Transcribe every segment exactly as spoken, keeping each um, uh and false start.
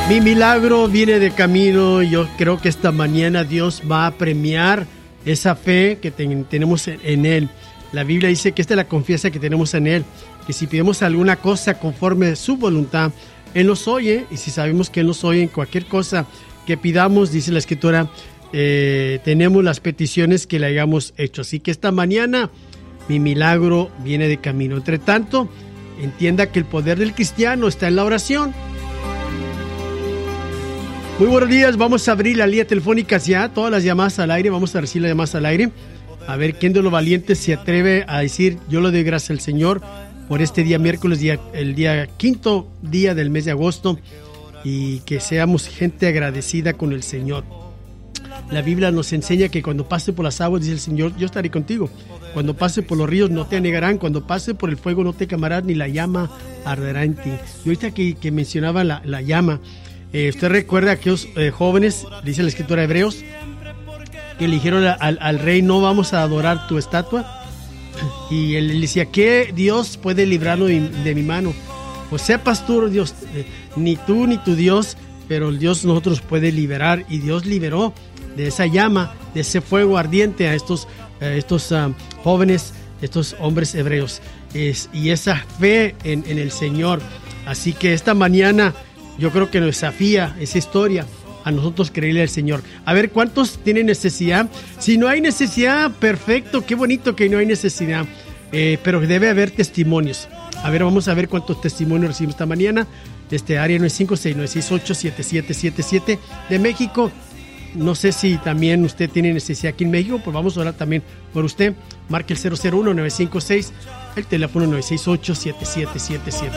Mi milagro viene de camino. Yo creo que esta mañana Dios va a premiar esa fe que ten, tenemos en, en Él. La Biblia dice que esta es la confianza que tenemos en Él, que si pedimos alguna cosa conforme a su voluntad, Él nos oye, y si sabemos que Él nos oye en cualquier cosa que pidamos, dice la Escritura, eh, tenemos las peticiones que le hayamos hecho. Así que esta mañana mi milagro viene de camino. Entre tanto, entienda que el poder del cristiano está en la oración. Muy buenos días, vamos a abrir la línea telefónica ya, todas las llamadas al aire, vamos a recibir las llamadas al aire. A ver quién de los valientes se atreve a decir, yo le doy gracias al Señor por este día miércoles, día, el día quinto día del mes de agosto, y que seamos gente agradecida con el Señor. La Biblia nos enseña que cuando pase por las aguas, dice el Señor, yo estaré contigo. Cuando pase por los ríos no te anegarán, cuando pase por el fuego no te quemarás, ni la llama arderá en ti. Y ahorita que, que mencionaba la, la llama, eh, usted recuerda a aquellos eh, jóvenes, dice la Escritura de Hebreos, que le dijeron al, al rey, no vamos a adorar tu estatua. Y él decía, ¿qué Dios puede librarnos de, de mi mano? Pues sepas tú, Dios, eh, ni tú ni tu Dios, pero el Dios nosotros puede liberar. Y Dios liberó de esa llama, de ese fuego ardiente a estos, eh, estos uh, jóvenes, estos hombres hebreos. Es, y esa fe en, en el Señor. Así que esta mañana yo creo que nos desafía esa historia a nosotros creerle al Señor. A ver, ¿cuántos tienen necesidad? Si no hay necesidad, perfecto, qué bonito que no hay necesidad, eh, pero debe haber testimonios. A ver, vamos a ver cuántos testimonios recibimos esta mañana. Este área nueve cinco seis nueve seis ocho siete siete siete siete de México. No sé si también usted tiene necesidad aquí en México, pues vamos a orar también por usted. Marque el cero cero uno nueve cinco seis, el teléfono nueve seis ocho siete siete siete siete.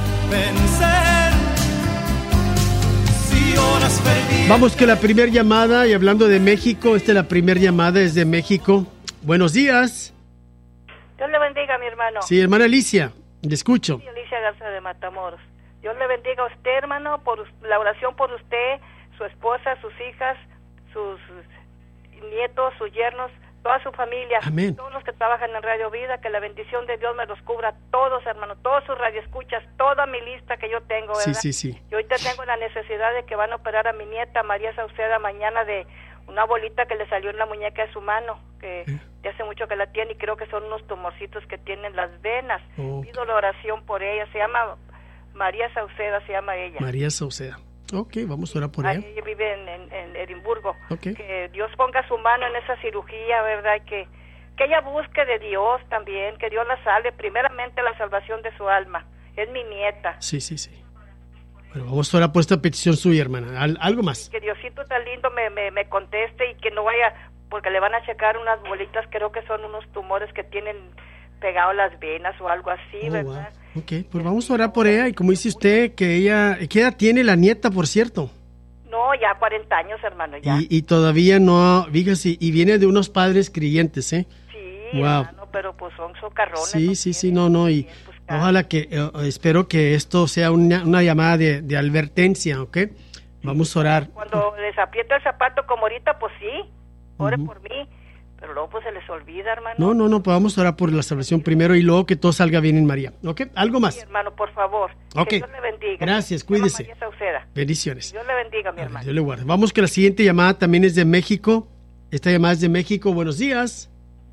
Vamos con la primera llamada, y hablando de México, esta es la primera llamada desde México. Buenos días. Dios le bendiga, mi hermano. Sí, hermana Alicia, le escucho. Sí, Alicia Garza de Matamoros. Dios le bendiga a usted, hermano, por la oración por usted, su esposa, sus hijas, sus nietos, sus yernos, toda su familia. Amén. Todos los que trabajan en Radio Vida, que la bendición de Dios me los cubra todos, hermano, todos sus radioescuchas, toda mi lista que yo tengo, ¿verdad? Sí, sí, sí. Yo ahorita tengo la necesidad de que van a operar a mi nieta María Sauceda mañana de una bolita que le salió en la muñeca de su mano, que ¿Eh? de hace mucho que la tiene, y creo que son unos tumorcitos que tienen las venas. Oh. Pido la oración por ella. Se llama María Sauceda, se llama ella. María Sauceda. Ok, vamos a orar por ella. Ella vive en, en, en Edimburgo. Okay. Que Dios ponga su mano en esa cirugía, ¿verdad? Que, que ella busque de Dios también, que Dios la salve, primeramente la salvación de su alma. Es mi nieta. Sí, sí, sí. Bueno, vamos a orar por esta petición suya, hermana. ¿Al, ¿Algo más? Que Diosito tan lindo me, me, me conteste, y que no vaya, porque le van a checar unas bolitas, creo que son unos tumores que tienen pegado las venas o algo así, oh, ¿verdad? Wow. Ok, pues vamos a orar por ella, y como dice usted, que ella, ¿qué edad tiene la nieta, por cierto? No, ya cuarenta años, hermano, ya. Y, y todavía no, fíjese, y viene de unos padres creyentes, ¿eh? Sí, wow. hermano, pero pues son socarrones. Sí, sí, sí, no, no, y pues, ojalá que, eh, espero que esto sea una, una llamada de, de advertencia, ¿ok? Vamos a orar. Cuando les aprieta el zapato como ahorita, pues sí, ore uh-huh. por mí. Pero luego pues se les olvida, hermano. No, no, no, pues vamos a orar por la salvación primero, y luego que todo salga bien en María. ¿Ok? ¿Algo más? Sí, hermano, por favor. Ok. Que Dios le bendiga. Gracias, cuídese. María Sauceda. Bendiciones. Dios le bendiga, mi a hermano. Ver, Dios le guarde. Vamos que la siguiente llamada también es de México. Esta llamada es de México. Buenos días.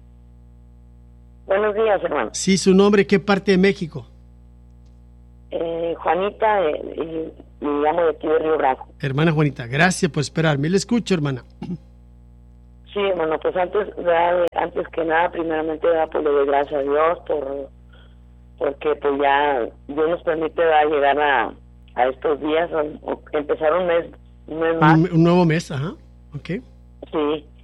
Buenos días, hermano. Sí, su nombre, ¿qué parte de México? Eh, Juanita, eh, y me llamo de aquí de Río Bravo. Hermana Juanita, gracias por esperarme. Le escucho, hermana. Sí, hermano, pues antes, ¿verdad? antes que nada, primeramente, ¿verdad? Pues le doy gracias a Dios por porque pues ya Dios nos permite, ¿verdad? llegar a, a estos días, o, o empezar un mes, un mes más. Un, un nuevo mes, ajá, ok. Sí,